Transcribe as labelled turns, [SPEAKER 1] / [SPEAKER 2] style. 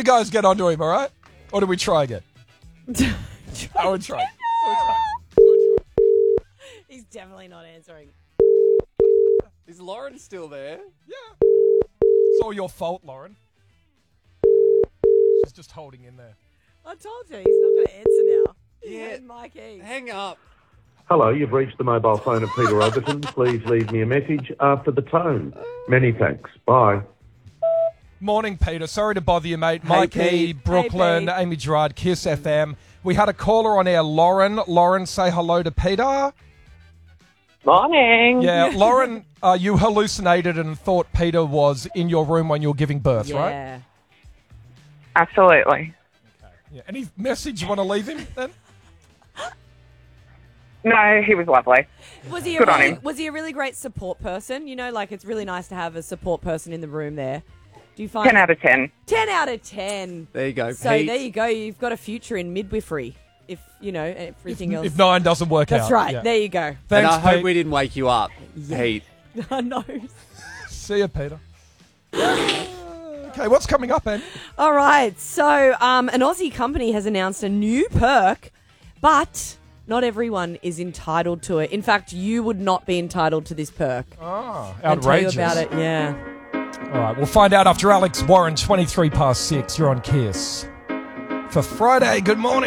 [SPEAKER 1] you guys get onto him, all right? Or do we try again? I would try.
[SPEAKER 2] He's definitely not answering.
[SPEAKER 3] Is Lauren still there?
[SPEAKER 1] Yeah. It's all your fault, Lauren. She's just holding in there.
[SPEAKER 2] I told you, he's not going to answer now.
[SPEAKER 3] Yeah.
[SPEAKER 2] Mike E.
[SPEAKER 3] Hang up.
[SPEAKER 4] Hello, you've reached the mobile phone of Peter Overton. Please leave me a message after the tone. Many thanks. Bye.
[SPEAKER 1] Morning, Peter. Sorry to bother you, mate. Mike E,
[SPEAKER 2] Pete.
[SPEAKER 1] Brooklyn,
[SPEAKER 2] Hey, Pete.
[SPEAKER 1] Amy Gerard, Kiss FM. We had a caller on air, Lauren. Lauren, say hello to Peter.
[SPEAKER 5] Morning.
[SPEAKER 1] Yeah, Lauren, you hallucinated and thought Peter was in your room when you were giving birth, right?
[SPEAKER 2] Yeah.
[SPEAKER 5] Absolutely.
[SPEAKER 1] Yeah. Any message you want to leave him then?
[SPEAKER 5] No, he was lovely.
[SPEAKER 2] Was he
[SPEAKER 5] Good on him.
[SPEAKER 2] was he a really great support person? You know, like it's really nice to have a support person in the room there. Do you find
[SPEAKER 5] 10 out of 10.
[SPEAKER 2] 10 out of 10.
[SPEAKER 3] There you go,
[SPEAKER 2] So
[SPEAKER 3] Pete.
[SPEAKER 2] there you go. You've got a future in midwifery. If you know everything else.
[SPEAKER 1] If 9 doesn't work out.
[SPEAKER 2] That's right.
[SPEAKER 1] Yeah.
[SPEAKER 2] There you go.
[SPEAKER 3] And
[SPEAKER 1] Thanks,
[SPEAKER 3] I hope
[SPEAKER 1] Pete.
[SPEAKER 3] we didn't wake you up, Pete.
[SPEAKER 2] I know.
[SPEAKER 1] See you, Peter. Okay, what's coming up, Andy?
[SPEAKER 2] All right. So an Aussie company has announced a new perk, but not everyone is entitled to it. In fact, you would not be entitled to this perk.
[SPEAKER 1] Oh,
[SPEAKER 2] I'll tell you
[SPEAKER 1] outrageous.
[SPEAKER 2] about it. Yeah.
[SPEAKER 1] All right, we'll find out after Alex Warren, 23 past 6. You're on Kiss. For Friday, good morning.